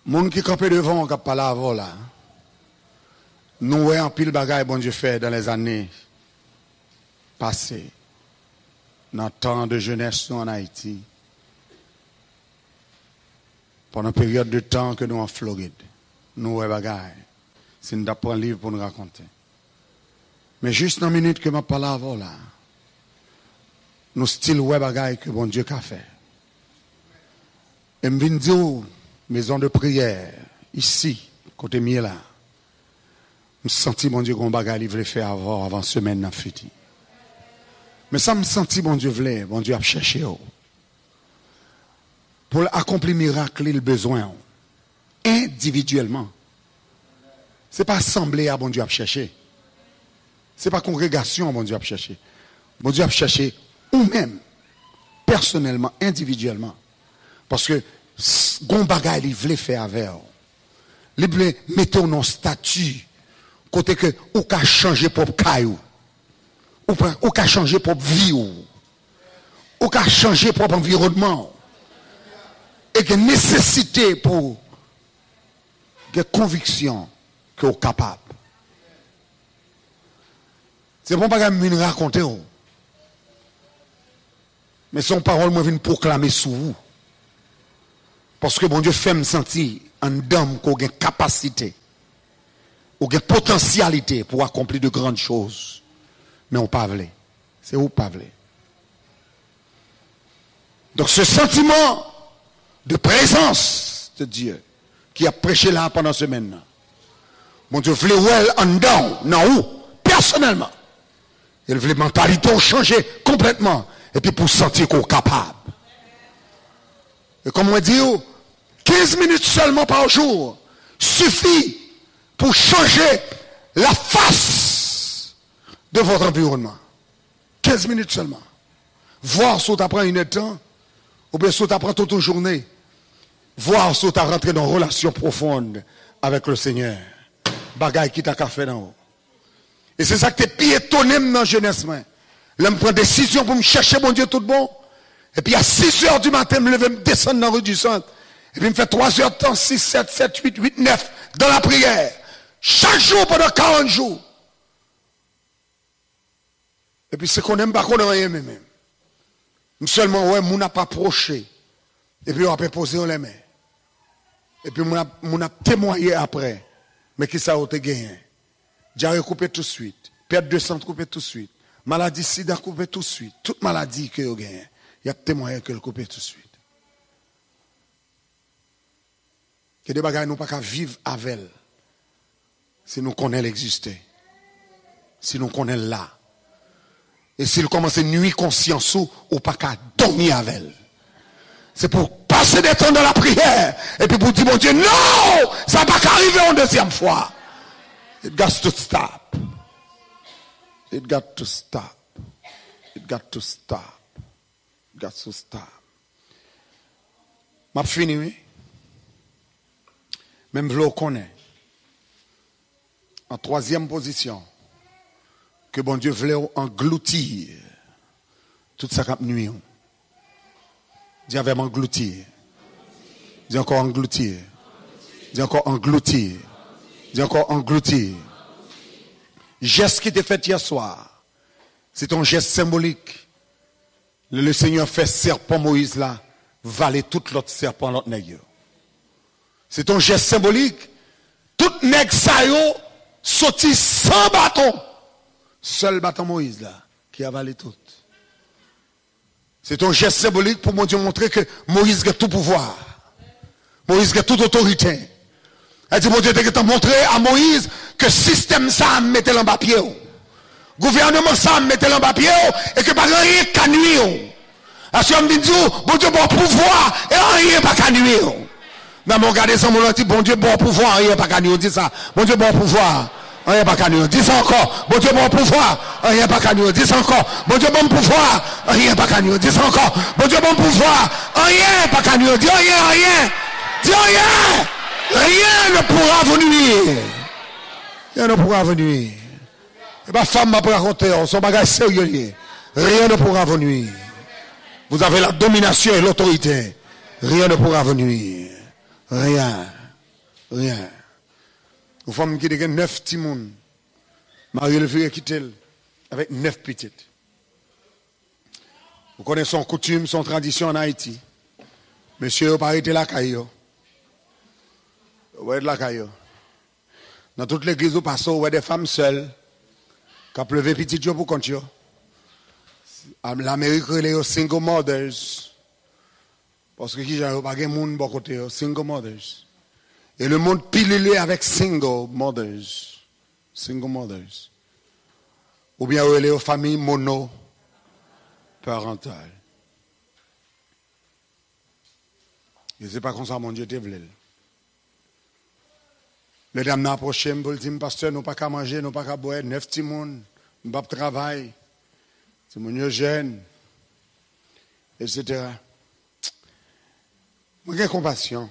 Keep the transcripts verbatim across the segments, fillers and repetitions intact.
Moun qui campé devant, qui parle avant là. Nous voyons pile bagaille bon Dieu fait dans les années passées. Dans le temps de jeunesse en Haïti. Pendant une période de temps que nous en Floride. Nous voyons bagaille. C'est nous d'apprendre un livre pour nous raconter. Mais juste dans une minute que je parle avant là. Nous style ouais bagaille que bon Dieu a fait. Et je viens dire, maison de prière, ici, côté mieux là. Je sens mon Dieu qu'on bagaille il voulait faire avant, avant semaine n'a fini. Mais ça me sentit bon Dieu voulait, bon Dieu a cherché pour accomplir miracle il besoin individuellement. C'est pas assemblée à bon Dieu a cherché. C'est pas congrégation bon Dieu a cherché. Bon Dieu a cherché ou même personnellement, individuellement. Parce que gon bagay il voulait faire avec. Il voulait mettre un statut côté que ou ka changer pour caillou. Ou ou ka changer pour vie ou ka changer pour environnement. Et que nécessité pour que conviction que vous capable. C'est bon pas me raconter. Mais son parole moi vient proclamer sous vous. Parce que bon Dieu fait me sentir en dame qu'on a capacité, qu'on a potentialité pour accomplir de grandes choses. Mais on pas voulu. C'est où pas voulu. Donc ce sentiment de présence de Dieu qui a prêché là pendant ce semaine. Bon Dieu voulait well en dedans, non où personnellement. Il voulait mentalité changer complètement et puis pour sentir qu'on est capable. Et comme on dit, quinze minutes seulement par jour suffit pour changer la face de votre environnement. quinze minutes seulement. Voir si tu apprends une heure de temps, ou bien si tu apprends toute une journée. Voir si tu as rentré dans une relation profonde avec le Seigneur. Bagaille qui t'a fait dans haut. Et c'est ça que tu es piétonné dans la jeunesse. Là, je prends décision pour me chercher mon Dieu tout bon. Et puis à six heures du matin, je me lève, me descendre dans la rue du centre. Et puis je me fais trois heures de temps, six, sept, sept, huit, huit, neuf, dans la prière. Chaque jour pendant quarante jours. Et puis c'est qu'on n'aime pas qu'on n'a rien même. Seulement, ouais, mon n'a pas approché. Et puis on a posé les mains. Et puis on a témoigné après. Mais qui ça a été gagné? Diarrhée coupé tout de suite. Perte de sang coupé tout de suite. Maladie sida coupé tout de suite. Toute maladie que vous gagnez. Il y a témoigné que le coupé tout de suite. Que des bagages nous pas qu'à vivre avec elle. Si nous connaissons l'exister. Si nous connaissons là. Et s'il commence à nuire conscience ou, ou pas qu'à dormir avec elle. C'est pour passer des temps dans la prière. Et puis pour dire, mon Dieu, non! Ça va pas qu'arriver en deuxième fois. It got to stop. It got to stop. It got to stop. It got to stop. M'a fini, oui? Même vous le connaissez. En troisième position, que bon Dieu voulait engloutir tout ça qui nuit. Dis avec engloutir. Dis encore engloutir. Dis encore engloutir. Dis encore engloutir. Geste qui était fait hier soir, c'est un geste symbolique. Le, le Seigneur fait serpent Moïse là, valer tout l'autre serpent, l'autre nègre. C'est un geste symbolique. Tout nègre ça yo sorti sans bâton. Seul bâton Moïse là, qui a valé tout. C'est un geste symbolique pour mon Dieu montrer que Moïse a tout pouvoir. Moïse a toute autorité. Elle dit, mon Dieu, tu as montré à Moïse que le système ça mettait en bas pied. Gouvernement ça mettait en bas pied et que pas rien qu'à nuire. Parce que je me dis, bon Dieu, bon pouvoir et rien pas qu'à nuire. Mais mon regardez ça, mon dit, bon Dieu, bon pouvoir, rien pas qu'à nuire. Dis ça. Bon Dieu, bon pouvoir. Rien pas qu'à nuire. Dis ça encore. Bon Dieu, bon pouvoir. Rien pas qu'à nuire. Dis ça encore. Bon Dieu, bon pouvoir. Rien pas qu'à nuire. Dis ça encore. Bon Dieu, bon pouvoir. Rien pas qu'à nuire. Dis rien, rien. Dis rien. Rien ne pourra venir. Rien ne pourra venir. Et ma femme m'a raconté, son bagage sérieux. Rien ne pourra venir. Vous avez la domination et l'autorité. Rien ne pourra venir. Rien. Rien. Une femme qui a neuf petits moun. Marie le fait quitter avec neuf petites. Vous connaissez son coutume, son tradition en Haïti. Monsieur n'a pas arrêté la caille. Ouais, de la caille. Dans toute l'église, où passe, ouais, des femmes seules. Qui ont pleuvé petit Dieu pour compte. L'Amérique, les single mothers. Parce que qui j'ai pas de monde bon côté, single mothers. Et le monde pilulé avec single mothers. Single mothers. Ou bien les familles monoparentales. Je ne sais pas comment ça, mon Dieu, te voulait. Les dames m'ont approché, me dit, pasteur, nous pas qu'à manger, nous pas qu'à boire, neuf petits monde, nous pas travail. C'est mon Dieu jeune, et cetera. Moi, j'ai compassion.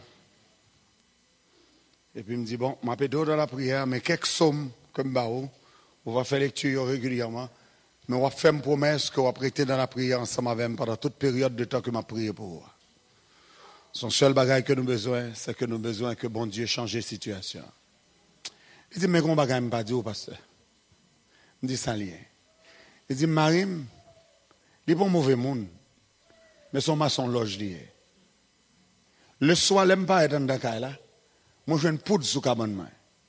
Et puis, il me dit, bon, je m'appelle dans la prière, mais quelques sommes comme Bao, on va faire lecture régulièrement, mais on va faire une promesse qu'on va prêter dans la prière ensemble avec moi pendant toute période de temps que m'a prié pour vous. Son seul bagage que nous avons besoin, c'est que nous avons besoin que bon Dieu change la situation. Il dit, mais qu'on bagage me pas dit au pasteur. Il dit, ça lien. Il dit, Marim, il n'est pas un mauvais monde, mais son maçon loge lié. Le soir, il n'aime pas être dans le cas là. Moi, je viens de poudre sous cabane.